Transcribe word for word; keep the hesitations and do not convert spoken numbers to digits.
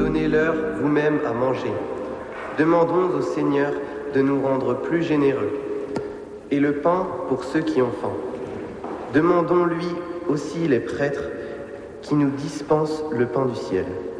donnez-leur vous-même à manger. Demandons au Seigneur de nous rendre plus généreux. Et le pain pour ceux qui ont faim. Demandons-lui aussi les prêtres qui nous dispensent le pain du ciel.